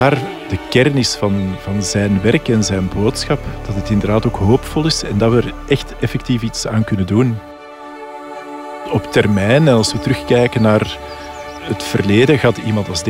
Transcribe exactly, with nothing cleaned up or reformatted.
de kern is van, van zijn werk en zijn boodschap, dat het inderdaad ook hoopvol is en dat we er echt effectief iets aan kunnen doen. Op termijn, en als we terugkijken naar het verleden, gaat iemand als